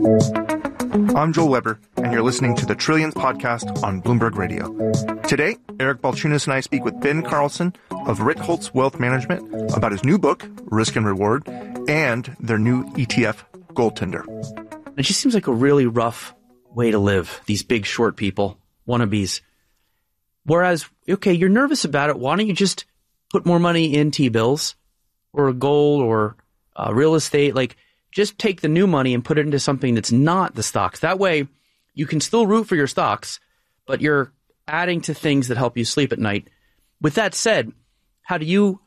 I'm Joel Weber, and you're listening to the Trillions podcast on Bloomberg Radio. Today, Eric Balchunas and I speak with Ben Carlson of Ritholtz Wealth Management about his new book, Risk and Reward, and their new ETF, Goaltender. It just seems like a really rough way to live, these big short people, wannabes. Whereas, okay, you're nervous about it. Why don't you just put more money in T-bills or gold or real estate? Like, just take the new money and put it into something that's not the stocks. That way, you can still root for your stocks, but you're adding to things that help you sleep at night. With that said, how do you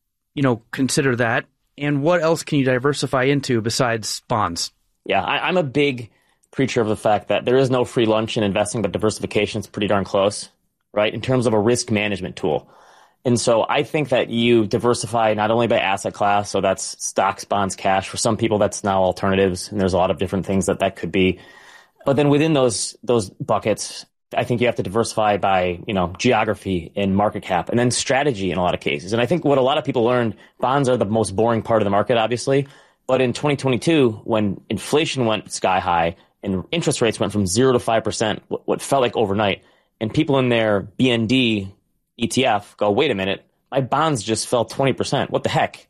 consider that? And what else can you diversify into besides bonds? Yeah, I'm a big preacher of the fact that there is no free lunch in investing, but diversification is pretty darn close, right, in terms of a risk management tool. And so I think that you diversify not only by asset class, so that's stocks, bonds, cash. For some people, that's now alternatives, and there's a lot of different things that could be. But then within those buckets, I think you have to diversify by, geography and market cap, and then strategy in a lot of cases. And I think what a lot of people learned, bonds are the most boring part of the market, obviously. But in 2022, when inflation went sky high and interest rates went from 0 to 5%, what felt like overnight, and people in their BND ETF go, wait a minute, my bonds just fell 20%. What the heck?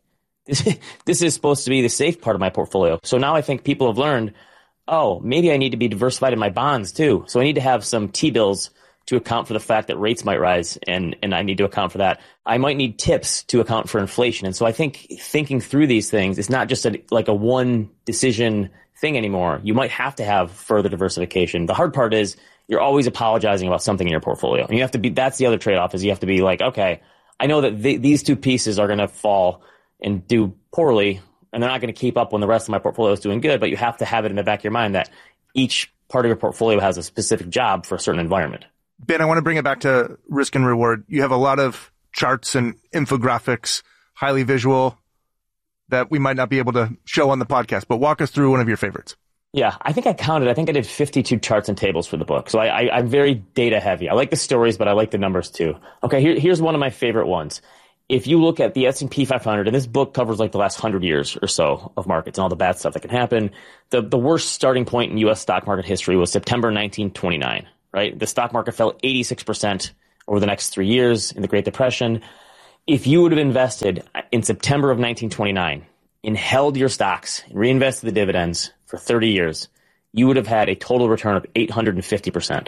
This is supposed to be the safe part of my portfolio. So now I think people have learned, oh, maybe I need to be diversified in my bonds too. So I need to have some T-bills to account for the fact that rates might rise, and I need to account for that. I might need tips to account for inflation. And so I think thinking through these things, it's not just like a one decision thing anymore. You might have to have further diversification. The hard part is you're always apologizing about something in your portfolio. And you have to be, that's the other trade-off, is you have to be like, okay, I know that these two pieces are going to fall and do poorly, and they're not going to keep up when the rest of my portfolio is doing good, but you have to have it in the back of your mind that each part of your portfolio has a specific job for a certain environment. Ben, I want to bring it back to risk and reward. You have a lot of charts and infographics, highly visual, that we might not be able to show on the podcast, but walk us through one of your favorites. Yeah, I think I counted. I think I did 52 charts and tables for the book. So I'm very data heavy. I like the stories, but I like the numbers too. Okay, here's one of my favorite ones. If you look at the S&P 500, and this book covers like the last 100 years or so of markets and all the bad stuff that can happen, the worst starting point in U.S. stock market history was September 1929, right? The stock market fell 86% over the next 3 years in the Great Depression. If you would have invested in September of 1929 and held your stocks and reinvested the dividends for 30 years, you would have had a total return of 850%,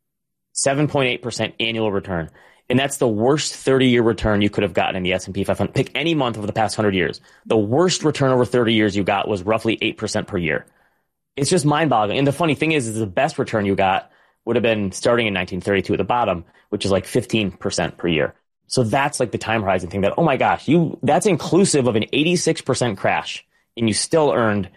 7.8% annual return. And that's the worst 30-year return you could have gotten in the S&P 500. Pick any month over the past 100 years. The worst return over 30 years you got was roughly 8% per year. It's just mind-boggling. And the funny thing is the best return you got would have been starting in 1932 at the bottom, which is like 15% per year. So that's like the time horizon thing that, oh my gosh, that's inclusive of an 86% crash, and you still earned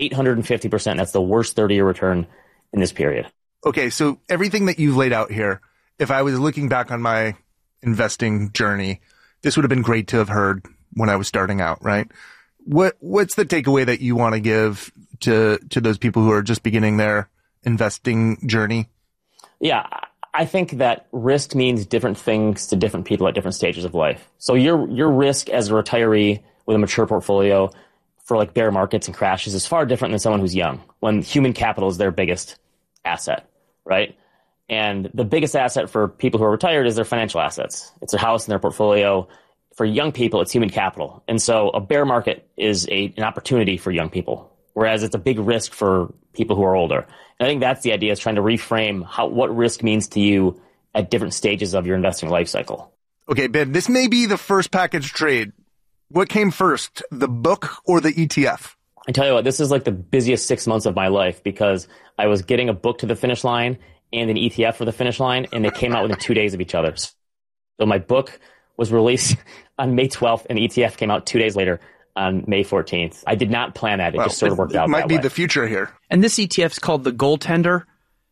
850%. That's the worst 30-year return in this period. Okay, so everything that you've laid out here, if I was looking back on my investing journey, this would have been great to have heard when I was starting out, right? What's the takeaway that you want to give to those people who are just beginning their investing journey? Yeah, I think that risk means different things to different people at different stages of life. So your risk as a retiree with a mature portfolio for like bear markets and crashes is far different than someone who's young, when human capital is their biggest asset, right? And the biggest asset for people who are retired is their financial assets. It's their house and their portfolio. For young people, it's human capital. And so a bear market is an opportunity for young people, whereas it's a big risk for people who are older. And I think that's the idea, is trying to reframe what risk means to you at different stages of your investing life cycle. Okay, Ben, this may be the first package trade. What came first, the book or the ETF? I tell you what, this is like the busiest 6 months of my life, because I was getting a book to the finish line and an ETF for the finish line, and they came out within 2 days of each other. So my book was released on May 12th, and the ETF came out 2 days later on May 14th. I did not plan that. It just sort of worked out that way. It might be the future here. And this ETF is called the Goaltender,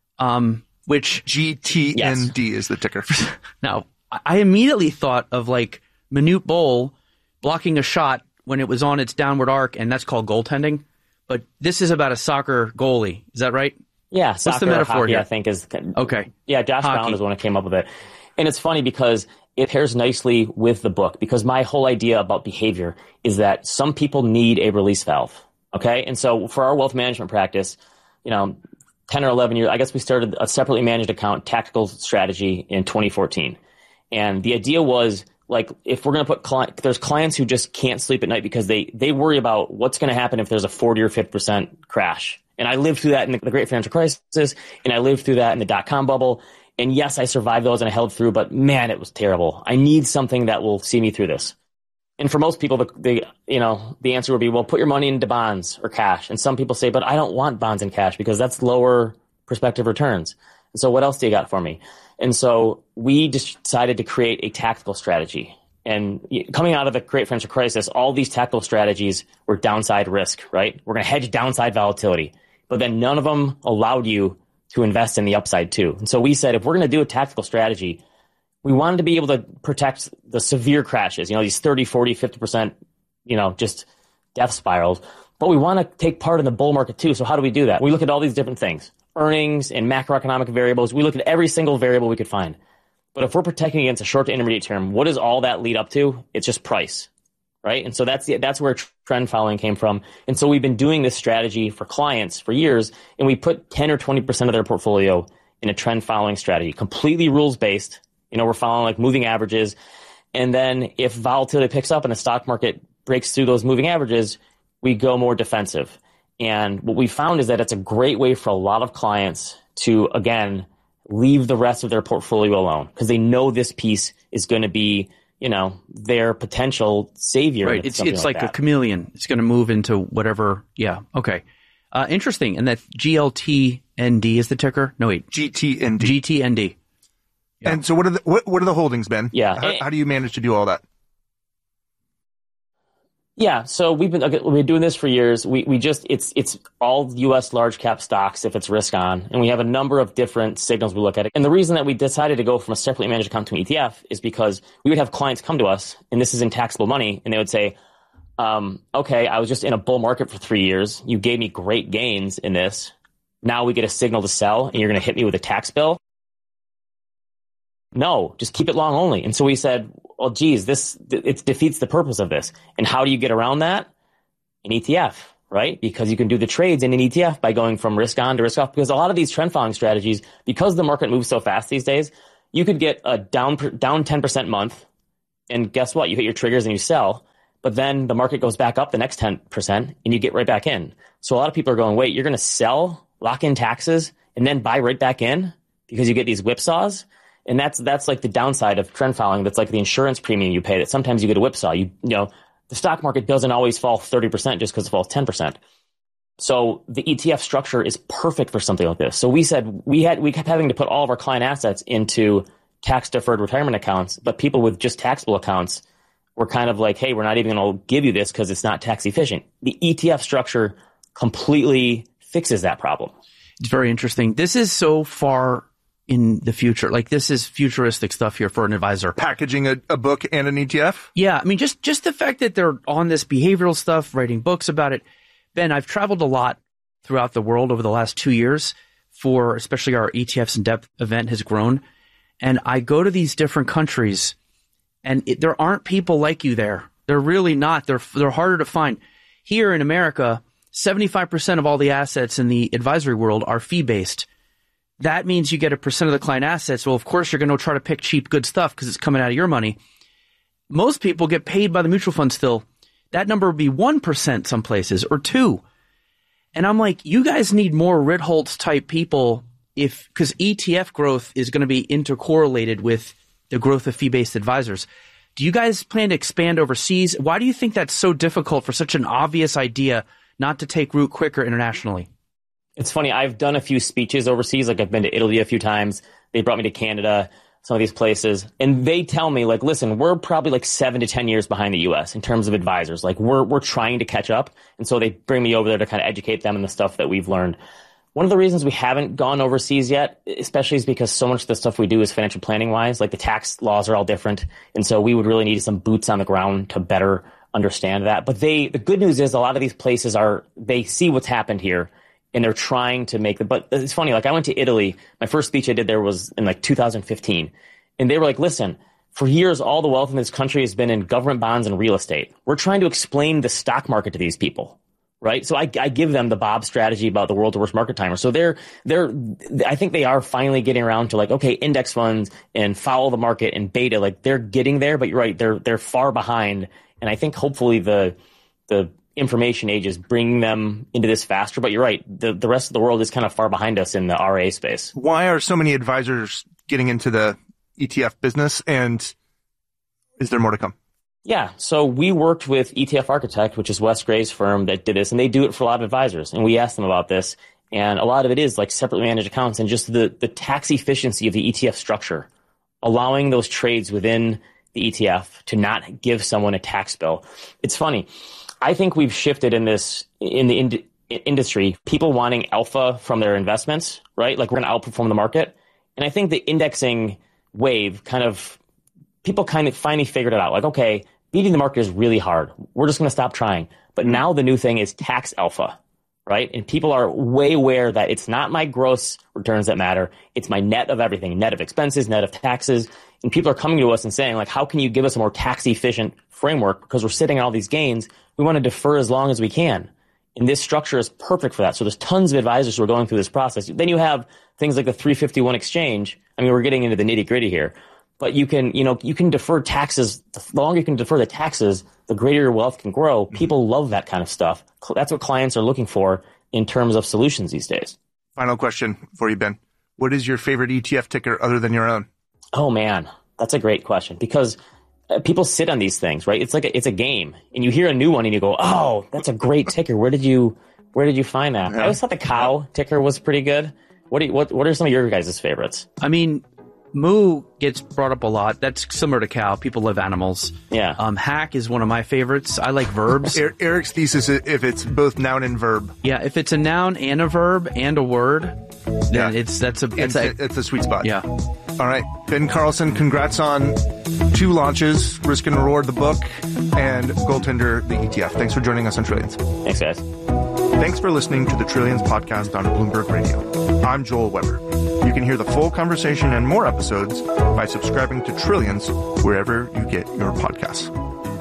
which... GTND is the ticker. Now, I immediately thought of like Manute Bol blocking a shot when it was on its downward arc, and that's called goaltending. But this is about a soccer goalie. Is that right? Yeah, what's the metaphor hockey, here? I think is okay. Yeah, Josh Brown is the one who came up with it, and it's funny because it pairs nicely with the book. Because my whole idea about behavior is that some people need a release valve. Okay, and so for our wealth management practice, 10 or 11 years, I guess we started a separately managed account tactical strategy in 2014. And the idea was, like, if we're going to put there's clients who just can't sleep at night because they worry about what's going to happen if there's a 40 or 50% crash. And I lived through that in the great financial crisis, and I lived through that in the dot-com bubble. And yes, I survived those and I held through, but man, it was terrible. I need something that will see me through this. And for most people, the answer would be, well, put your money into bonds or cash. And some people say, but I don't want bonds and cash because that's lower prospective returns. And so what else do you got for me? And so we just decided to create a tactical strategy. And coming out of the great financial crisis, all these tactical strategies were downside risk, right? We're going to hedge downside volatility. But then none of them allowed you to invest in the upside too. And so we said, if we're going to do a tactical strategy, we wanted to be able to protect the severe crashes, these 30, 40, 50%, just death spirals. But we want to take part in the bull market too. So how do we do that? We look at all these different things, earnings and macroeconomic variables. We look at every single variable we could find. But if we're protecting against a short to intermediate term, what does all that lead up to? It's just price, right? And so that's where trend following came from. And so we've been doing this strategy for clients for years, and we put 10 or 20% of their portfolio in a trend following strategy, completely rules based. We're following like moving averages. And then if volatility picks up and the stock market breaks through those moving averages, we go more defensive. And what we found is that it's a great way for a lot of clients to, again, leave the rest of their portfolio alone because they know this piece is going to be, their potential savior. Right. It's like a chameleon. It's going to move into whatever. Yeah. Okay. Interesting. And that GLTND is the ticker? No, wait. GTND. GTND. Yeah. And so what are the holdings, Ben? Yeah. How do you manage to do all that? Yeah. So we've been doing this for years. It's all U.S. large cap stocks if it's risk on. And we have a number of different signals we look at it. And the reason that we decided to go from a separately managed account to an ETF is because we would have clients come to us, and this is in taxable money, and they would say, okay, I was just in a bull market for 3 years. You gave me great gains in this. Now we get a signal to sell, and you're going to hit me with a tax bill. No, just keep it long only. And so we said, well, geez, it defeats the purpose of this. And how do you get around that? An ETF, right? Because you can do the trades in an ETF by going from risk on to risk off. Because a lot of these trend following strategies, because the market moves so fast these days, you could get a down 10% month. And guess what? You hit your triggers and you sell. But then the market goes back up the next 10% and you get right back in. So a lot of people are going, wait, you're going to sell, lock in taxes, and then buy right back in because you get these whipsaws? And that's like the downside of trend following. That's like the insurance premium you pay, that sometimes you get a whipsaw. The stock market doesn't always fall 30% just because it falls 10%. So the ETF structure is perfect for something like this. So we said we kept having to put all of our client assets into tax deferred retirement accounts, but people with just taxable accounts were kind of like, hey, we're not even going to give you this because it's not tax efficient. The ETF structure completely fixes that problem. It's very interesting. This is so far in the future. Like, this is futuristic stuff here for an advisor. Packaging a book and an ETF? Yeah. I mean, just the fact that they're on this behavioral stuff, writing books about it. Ben, I've traveled a lot throughout the world over the last 2 years for especially our ETFs in Depth event has grown. And I go to these different countries and there aren't people like you there. They're really not. They're harder to find. Here in America, 75% of all the assets in the advisory world are fee-based. That means you get a percent of the client assets. Well, of course, you're going to try to pick cheap, good stuff because it's coming out of your money. Most people get paid by the mutual fund still. That number would be 1% some places or 2%. And I'm like, you guys need more Ritholtz type people because ETF growth is going to be intercorrelated with the growth of fee-based advisors. Do you guys plan to expand overseas? Why do you think that's so difficult for such an obvious idea not to take root quicker internationally? It's funny. I've done a few speeches overseas. Like, I've been to Italy a few times. They brought me to Canada, some of these places. And they tell me, like, listen, we're probably like 7 to 10 years behind the U.S. in terms of advisors. Like, we're trying to catch up. And so they bring me over there to kind of educate them in the stuff that we've learned. One of the reasons we haven't gone overseas yet, especially, is because so much of the stuff we do is financial planning wise. Like, the tax laws are all different. And so we would really need some boots on the ground to better understand that. But the good news is a lot of these places they see what's happened here. And they're trying to make but it's funny, like, I went to Italy. My first speech I did there was in like 2015. And they were like, listen, for years, all the wealth in this country has been in government bonds and real estate. We're trying to explain the stock market to these people. right? So I give them the Bob strategy about the world's worst market timer. So I think they are finally getting around to like, okay, index funds and follow the market and beta, like they're getting there, but you're right, they're far behind. And I think hopefully the information age is bringing them into this faster, but you're right, the rest of the world is kind of far behind us in the RA space. Why are so many advisors getting into the ETF business, and is there more to come? Yeah, so we worked with ETF Architect, which is Wes Gray's firm that did this, and they do it for a lot of advisors. And we asked them about this, and a lot of it is like separately managed accounts and just the tax efficiency of the ETF structure, allowing those trades within the ETF to not give someone a tax bill. It's funny. I think we've shifted in the industry, people wanting alpha from their investments, right? Like we're going to outperform the market. And I think the indexing wave people finally figured it out. Like, okay, beating the market is really hard. We're just going to stop trying. But now the new thing is tax alpha, right? And people are way aware that it's not my gross returns that matter. It's my net of everything, net of expenses, net of taxes. And people are coming to us and saying, like, how can you give us a more tax efficient framework? Because we're sitting on all these gains. We want to defer as long as we can. And this structure is perfect for that. So there's tons of advisors who are going through this process. Then you have things like the 351 exchange. I mean, we're getting into the nitty gritty here, but you can defer taxes. The longer you can defer the taxes, the greater your wealth can grow. People love that kind of stuff. That's what clients are looking for in terms of solutions these days. Final question for you, Ben. What is your favorite ETF ticker other than your own? Oh man, that's a great question because people sit on these things, right? It's like it's a game, and you hear a new one and you go, "Oh, that's a great ticker. Where did you find that?" Yeah. I always thought the cow ticker was pretty good. What are some of your guys' favorites? I mean, Moo gets brought up a lot. That's similar to cow. People love animals. Yeah. Hack is one of my favorites. I like verbs. Eric's thesis is if it's both noun and verb. Yeah, if it's a noun and a verb and a word, then it's a sweet spot. Yeah. All right, Ben Carlson, congrats on 2 launches, Risk and Reward, the book, and Goaltender, the ETF. Thanks for joining us on Trillions. Thanks, guys. Thanks for listening to the Trillions podcast on Bloomberg Radio. I'm Joel Weber. You can hear the full conversation and more episodes by subscribing to Trillions wherever you get your podcasts.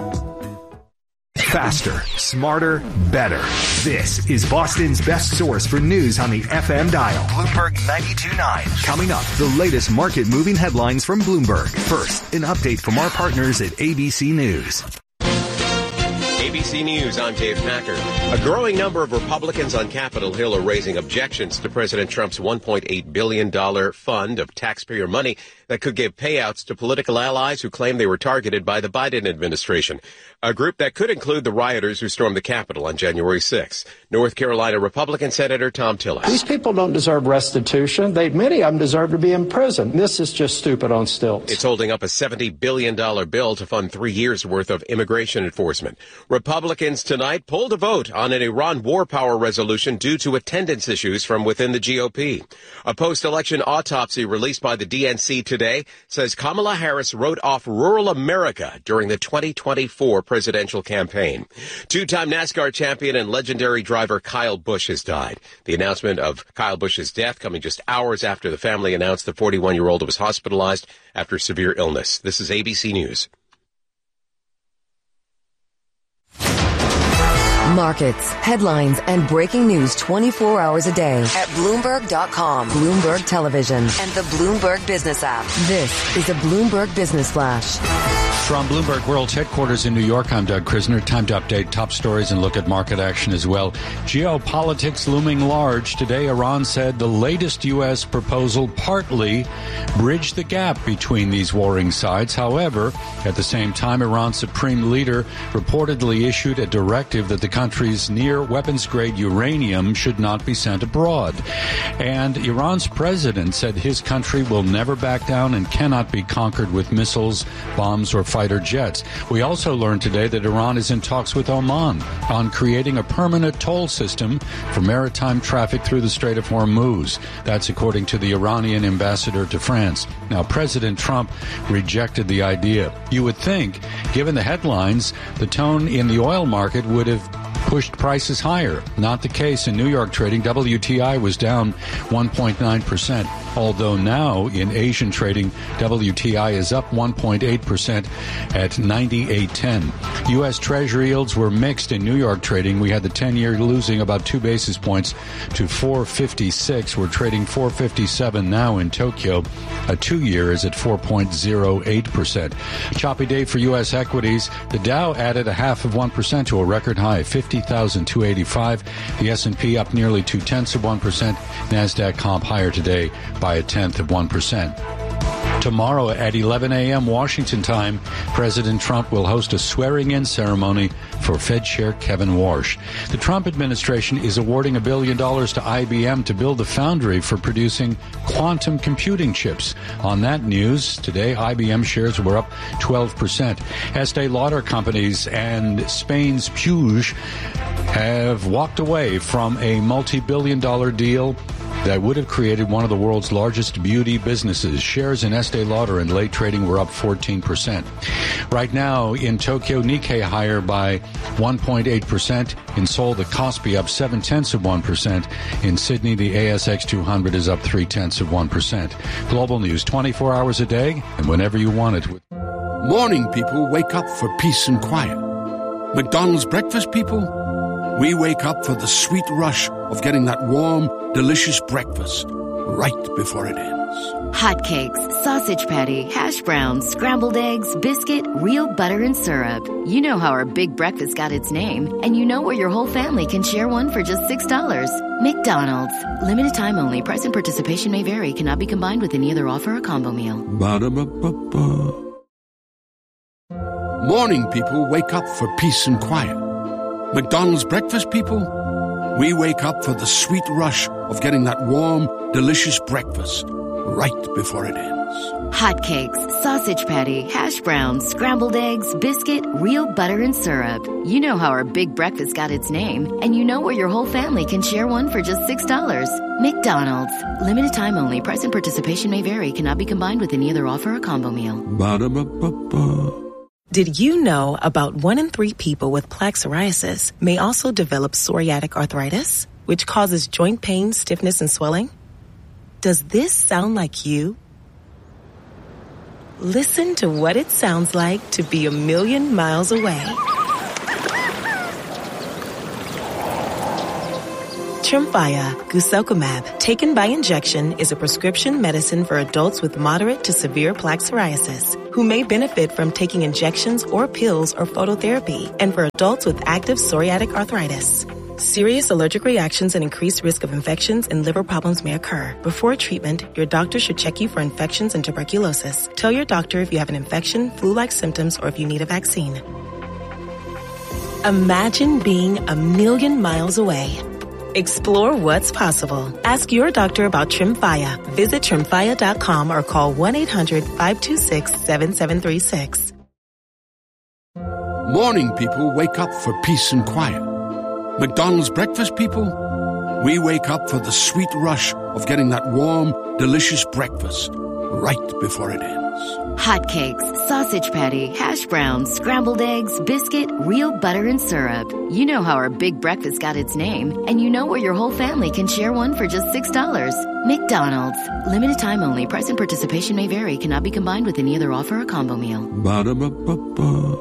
Faster, smarter, better. This is Boston's best source for news on the FM dial. Bloomberg 92.9. Coming up, the latest market-moving headlines from Bloomberg. First, an update from our partners at ABC News. ABC News, I'm Dave Packer. A growing number of Republicans on Capitol Hill are raising objections to President Trump's $1.8 billion fund of taxpayer money that could give payouts to political allies who claim they were targeted by the Biden administration. A group that could include the rioters who stormed the Capitol on January 6th. North Carolina Republican Senator Tom Tillis. These people don't deserve restitution. Many of them deserve to be in prison. This is just stupid on stilts. It's holding up a $70 billion bill to fund 3 years' worth of immigration enforcement. Republicans tonight polled a vote on an Iran war power resolution due to attendance issues from within the GOP. A post-election autopsy released by the DNC today says Kamala Harris wrote off rural America during the 2024 presidential campaign. 2-time NASCAR champion and legendary driver Kyle Busch has died. The announcement of Kyle Busch's death coming just hours after the family announced the 41-year-old was hospitalized after severe illness. This is ABC News. Markets, headlines, and breaking news 24 hours a day at Bloomberg.com, Bloomberg Television, and the Bloomberg Business app. This is a Bloomberg Business Flash. From Bloomberg World's headquarters in New York, I'm Doug Krisner. Time to update top stories and look at market action as well. Geopolitics looming large. Today, Iran said the latest U.S. proposal partly bridged the gap between these warring sides. However, at the same time, Iran's supreme leader reportedly issued a directive that the country's near weapons-grade uranium should not be sent abroad. And Iran's president said his country will never back down and cannot be conquered with missiles, bombs, or fighter jets. We also learned today that Iran is in talks with Oman on creating a permanent toll system for maritime traffic through the Strait of Hormuz. That's according to the Iranian ambassador to France. Now, President Trump rejected the idea. You would think, given the headlines, the tone in the oil market would have pushed prices higher. Not the case in New York trading. WTI was down 1.9%, although now in Asian trading, WTI is up 1.8% at 98.10. U.S. Treasury yields were mixed in New York trading. We had the 10-year losing about 2 basis points to 4.56. We're trading 4.57 now in Tokyo. A 2-year is at 4.08%. Choppy day for U.S. equities. The Dow added 0.5% to a record high, 50,285. The S&P up nearly 0.2%. NASDAQ comp higher today by 0.1%. Tomorrow at 11 a.m. Washington time, President Trump will host a swearing-in ceremony for Fed Chair Kevin Warsh. The Trump administration is awarding $1 billion to IBM to build a foundry for producing quantum computing chips. On that news, today IBM shares were up 12%. Estee Lauder companies and Spain's Puig have walked away from a multi-billion-dollar deal that would have created one of the world's largest beauty businesses. Shares in Estee Lauder in late trading were up 14%. Right now in Tokyo, Nikkei higher by 1.8%. In Seoul, the Kospi up 0.7%. In Sydney, the ASX 200 is up 0.3%. Global news 24 hours a day and whenever you want it. Morning people wake up for peace and quiet. McDonald's breakfast people, we wake up for the sweet rush of getting that warm, delicious breakfast right before it ends. Hotcakes, sausage patty, hash browns, scrambled eggs, biscuit, real butter and syrup. You know how our big breakfast got its name, and you know where your whole family can share one for just $6. McDonald's. Limited time only. Price and participation may vary. Cannot be combined with any other offer or combo meal. Ba-da-ba-ba-ba. Morning people wake up for peace and quiet. McDonald's breakfast people, we wake up for the sweet rush of getting that warm, delicious breakfast right before it ends. Hotcakes, sausage patty, hash browns, scrambled eggs, biscuit, real butter and syrup. You know how our big breakfast got its name, and you know where your whole family can share one for just $6. McDonald's. Limited time only. Price and participation may vary. Cannot be combined with any other offer or combo meal. Ba-da-ba-ba-ba. Did you know about 1 in 3 people with plaque psoriasis may also develop psoriatic arthritis, which causes joint pain, stiffness, and swelling? Does this sound like you? Listen to what it sounds like to be a million miles away. Tremfya guselkumab, taken by injection, is a prescription medicine for adults with moderate to severe plaque psoriasis who may benefit from taking injections or pills or phototherapy, and for adults with active psoriatic arthritis. Serious allergic reactions and increased risk of infections and liver problems may occur. Before treatment, your doctor should check you for infections and tuberculosis. Tell your doctor if you have an infection, flu-like symptoms, or if you need a vaccine. Imagine being a million miles away. Explore what's possible. Ask your doctor about Tremfya. Visit Tremfya.com or call 1-800-526-7736. Morning people wake up for peace and quiet. McDonald's breakfast people, we wake up for the sweet rush of getting that warm, delicious breakfast right before it ends. Hotcakes, sausage patty, hash browns, scrambled eggs, biscuit, real butter and syrup. You know how our big breakfast got its name, and you know where your whole family can share one for just $6. McDonald's. Limited time only. Price and participation may vary. Cannot be combined with any other offer or combo meal. Ba-da-ba-ba-ba.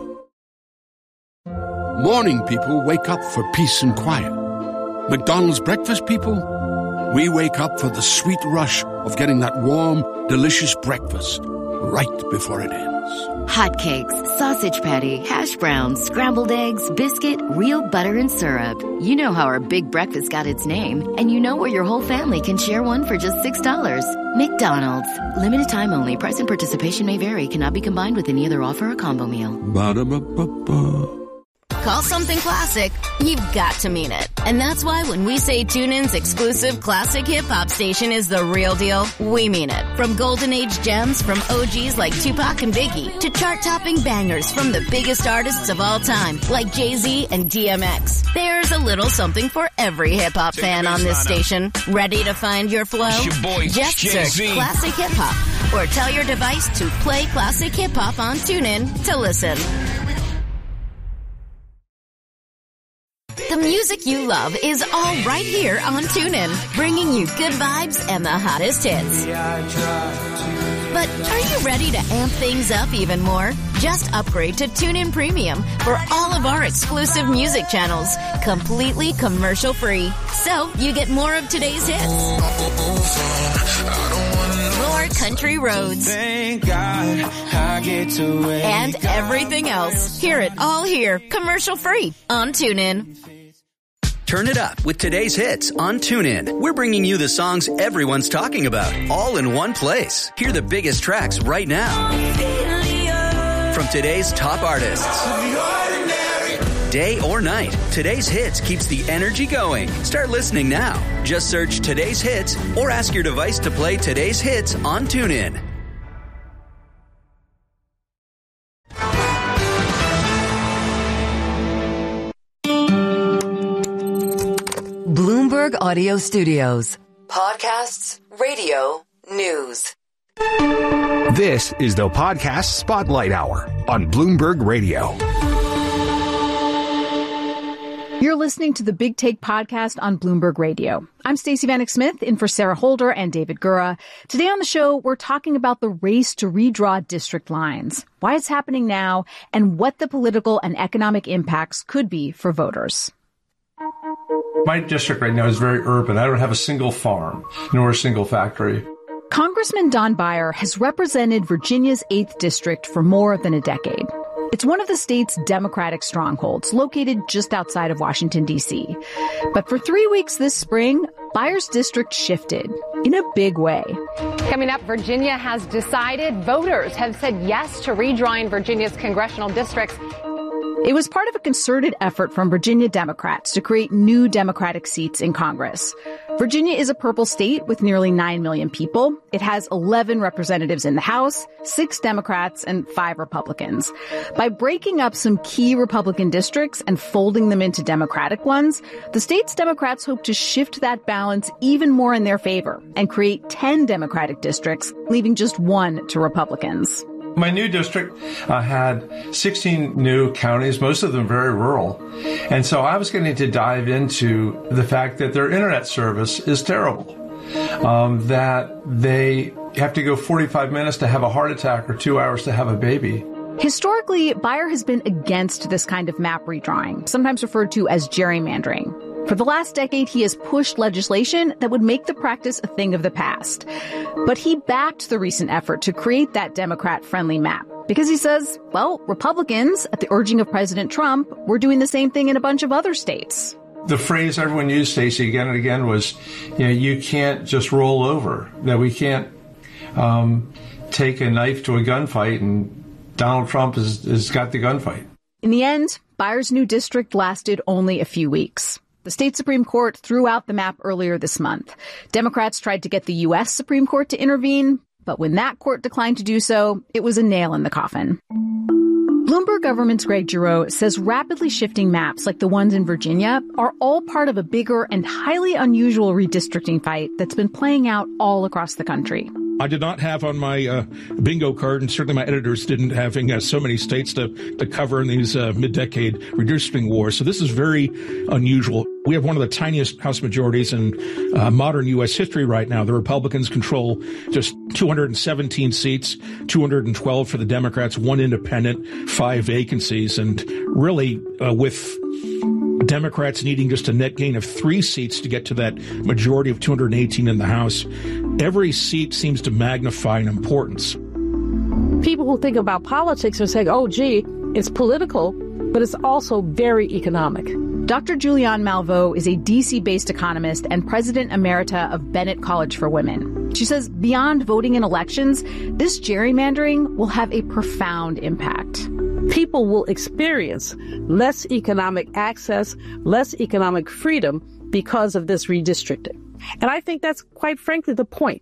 Morning people wake up for peace and quiet. McDonald's breakfast people, we wake up for the sweet rush of getting that warm, delicious breakfast right before it ends. Hotcakes, sausage patty, hash browns, scrambled eggs, biscuit, real butter and syrup. You know how our big breakfast got its name, and you know where your whole family can share one for just $6. McDonald's. Limited time only. Price and participation may vary. Cannot be combined with any other offer or combo meal. Ba-da-ba-ba-ba. Call something classic, you've got to mean it. And that's why when we say TuneIn's exclusive classic hip-hop station is the real deal, we mean it. From golden age gems from OGs like Tupac and Biggie to chart-topping bangers from the biggest artists of all time like Jay-Z and DMX. There's a little something for every hip-hop fan on this station. Ready to find your flow? Just search Classic Hip-Hop or tell your device to play Classic Hip-Hop on TuneIn to listen. music you love is all right here on TuneIn, bringing you good vibes and the hottest hits. But are you ready to amp things up even more? Just upgrade to TuneIn Premium for all of our exclusive music channels, completely commercial-free. So you get more of today's hits, more country roads, and everything else. Hear it all here, commercial-free on TuneIn. Turn it up with today's hits on TuneIn. We're bringing you the songs everyone's talking about, all in one place. Hear the biggest tracks right now from today's top artists. Day or night, today's hits keeps the energy going. Start listening now. Just search today's hits or ask your device to play today's hits on TuneIn. Bloomberg Audio Studios. Podcasts, radio, news. This is the Podcast Spotlight Hour on Bloomberg Radio. You're listening to the Big Take podcast on Bloomberg Radio. I'm Stacey Vanek Smith, in for Sarah Holder and David Gura. Today on the show, we're talking about the race to redraw district lines, why it's happening now, and what the political and economic impacts could be for voters. My district right now is very urban. I don't have a single farm nor a single factory. Congressman Don Beyer has represented Virginia's 8th district for more than a decade. It's one of the state's Democratic strongholds, located just outside of Washington, D.C. But for 3 weeks this spring, Beyer's district shifted in a big way. Coming up, Virginia has decided. Voters have said yes to redrawing Virginia's congressional districts. It was part of a concerted effort from Virginia Democrats to create new Democratic seats in Congress. Virginia is a purple state with nearly 9 million people. It has 11 representatives in the House, 6 Democrats, and 5 Republicans. By breaking up some key Republican districts and folding them into Democratic ones, the state's Democrats hope to shift that balance even more in their favor and create 10 Democratic districts, leaving just 1 to Republicans. My new district had 16 new counties, most of them very rural. And so I was getting to dive into the fact that their internet service is terrible, that they have to go 45 minutes to have a heart attack or 2 hours to have a baby. Historically, Beyer has been against this kind of map redrawing, sometimes referred to as gerrymandering. For the last decade, he has pushed legislation that would make the practice a thing of the past. But he backed the recent effort to create that Democrat-friendly map because he says, well, Republicans, at the urging of President Trump, were doing the same thing in a bunch of other states. The phrase everyone used, Stacey, again and again was, you can't just roll over, that we can't take a knife to a gunfight, and Donald Trump has got the gunfight. In the end, Beyer's new district lasted only a few weeks. The state Supreme Court threw out the map earlier this month. Democrats tried to get the U.S. Supreme Court to intervene, but when that court declined to do so, it was a nail in the coffin. Bloomberg Government's Greg Giroux says rapidly shifting maps like the ones in Virginia are all part of a bigger and highly unusual redistricting fight that's been playing out all across the country. I did not have on my bingo card, and certainly my editors didn't, having so many states to cover in these mid-decade redistricting wars. So this is very unusual. We have one of the tiniest House majorities in modern U.S. history right now. The Republicans control just 217 seats, 212 for the Democrats, 1 independent, 5 vacancies, and really with Democrats needing just a net gain of 3 seats to get to that majority of 218 in the House. Every seat seems to magnify in importance. People who think about politics are saying, oh, gee, it's political, but it's also very economic. Dr. Julianne Malveaux is a D.C.-based economist and president emerita of Bennett College for Women. She says beyond voting in elections, this gerrymandering will have a profound impact. People will experience less economic access, less economic freedom because of this redistricting. And I think that's quite frankly the point.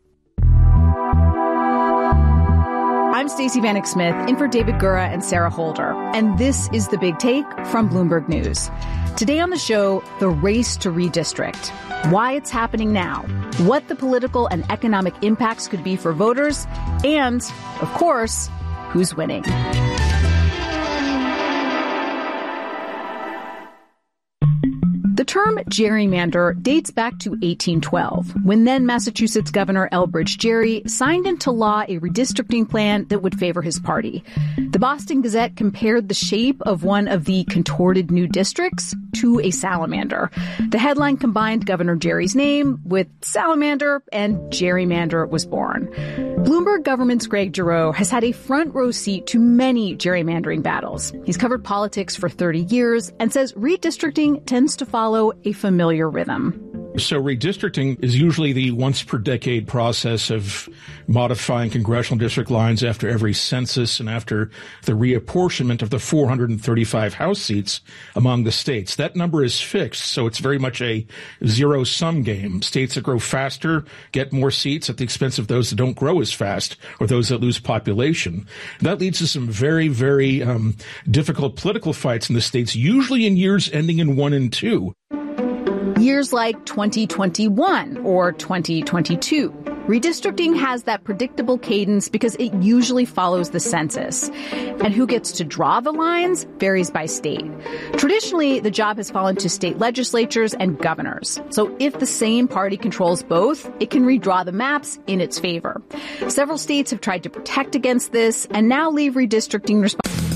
I'm Stacey Vanek Smith, in for David Gura and Sarah Holder, and this is The Big Take from Bloomberg News. Today on the show, the race to redistrict, why it's happening now, what the political and economic impacts could be for voters, and, of course, who's winning. The The term gerrymander dates back to 1812, when then Massachusetts Governor Elbridge Gerry signed into law a redistricting plan that would favor his party. The Boston Gazette compared the shape of one of the contorted new districts to a salamander. The headline combined Governor Gerry's name with salamander, and gerrymander was born. Bloomberg Government's Greg Giroux has had a front row seat to many gerrymandering battles. He's covered politics for 30 years and says redistricting tends to follow a familiar rhythm. So redistricting is usually the once per decade process of modifying congressional district lines after every census and after the reapportionment of the 435 House seats among the states. That number is fixed, so it's very much a zero-sum game. States that grow faster get more seats at the expense of those that don't grow as fast or those that lose population. That leads to some very, very difficult political fights in the states, usually in years ending in 1 and 2. Years like 2021 or 2022. Redistricting has that predictable cadence because it usually follows the census. And who gets to draw the lines varies by state. Traditionally, the job has fallen to state legislatures and governors. So if the same party controls both, it can redraw the maps in its favor. Several states have tried to protect against this and now leave redistricting responsibility.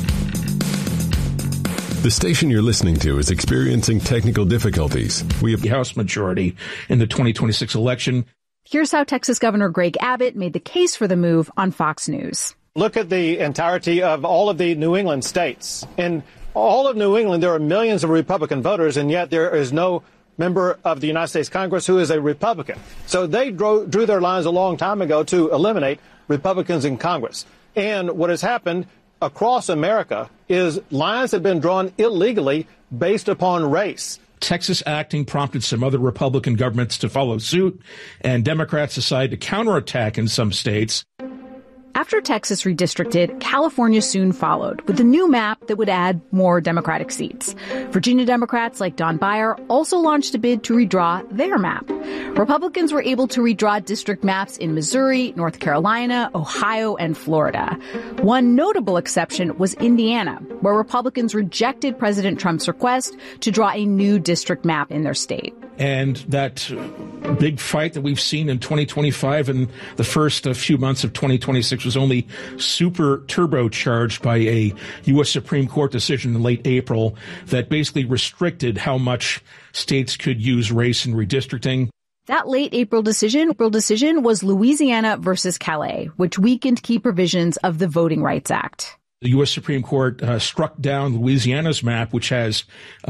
The station you're listening to is experiencing technical difficulties. We have the House majority in the 2026 election. Here's how Texas Governor Greg Abbott made the case for the move on Fox News. Look at the entirety of all of the New England states. In all of New England, there are millions of Republican voters, and yet there is no member of the United States Congress who is a Republican. So they drew their lines a long time ago to eliminate Republicans in Congress. And what has happened across America is lines have been drawn illegally based upon race. Texas acting prompted some other Republican governments to follow suit, and Democrats decided to counterattack in some states. After Texas redistricted, California soon followed with a new map that would add more Democratic seats. Virginia Democrats like Don Beyer also launched a bid to redraw their map. Republicans were able to redraw district maps in Missouri, North Carolina, Ohio, and Florida. One notable exception was Indiana, where Republicans rejected President Trump's request to draw a new district map in their state. And that big fight that we've seen in 2025 and the first few months of 2026 was only super turbocharged by a U.S. Supreme Court decision in late April that basically restricted how much states could use race in redistricting. That late April decision was Louisiana versus Calais, which weakened key provisions of the Voting Rights Act. The U.S. Supreme Court struck down Louisiana's map, which has